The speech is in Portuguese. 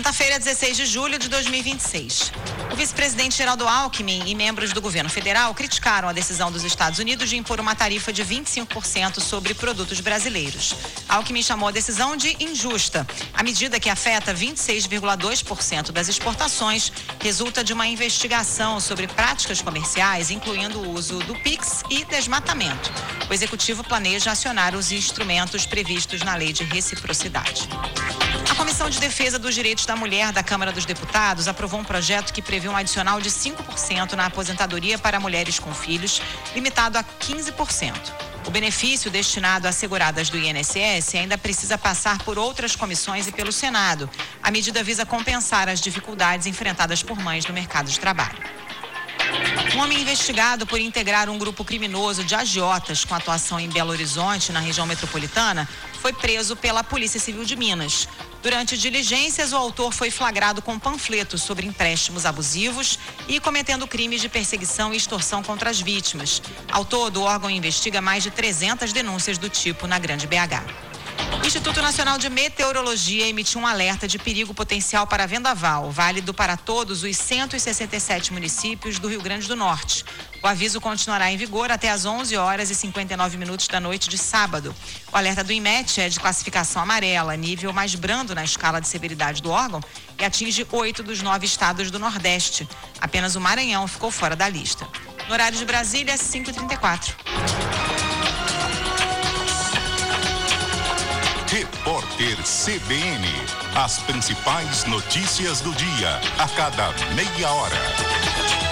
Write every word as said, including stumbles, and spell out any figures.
Quinta-feira, dezesseis de julho de dois mil e vinte e seis. O vice-presidente Geraldo Alckmin e membros do governo federal criticaram a decisão dos Estados Unidos de impor uma tarifa de vinte e cinco por cento sobre produtos brasileiros. Alckmin chamou a decisão de injusta. A medida, que afeta vinte e seis vírgula dois por cento das exportações, resulta de uma investigação sobre práticas comerciais, incluindo o uso do Pix e desmatamento. O executivo planeja acionar os instrumentos previstos na Lei de Reciprocidade. A Comissão de Defesa dos Direitos da Mulher da Câmara dos Deputados aprovou um projeto que prevê um adicional de cinco por cento na aposentadoria para mulheres com filhos, limitado a quinze por cento. O benefício destinado a seguradas do I N S S ainda precisa passar por outras comissões e pelo Senado. A medida visa compensar as dificuldades enfrentadas por mães no mercado de trabalho. Um homem investigado por integrar um grupo criminoso de agiotas com atuação em Belo Horizonte, na região metropolitana, foi preso pela Polícia Civil de Minas. Durante diligências, o autor foi flagrado com panfletos sobre empréstimos abusivos e cometendo crimes de perseguição e extorsão contra as vítimas. Ao todo, o órgão investiga mais de trezentas denúncias do tipo na Grande B H. O Instituto Nacional de Meteorologia emitiu um alerta de perigo potencial para vendaval, válido para todos os cento e sessenta e sete municípios do Rio Grande do Norte. O aviso continuará em vigor até às onze horas e cinquenta e nove minutos da noite de sábado. O alerta do INMET é de classificação amarela, nível mais brando na escala de severidade do órgão, e atinge oito dos nove estados do Nordeste. Apenas o Maranhão ficou fora da lista. No horário de Brasília, cinco e trinta e quatro. Repórter C B N. As principais notícias do dia, a cada meia hora.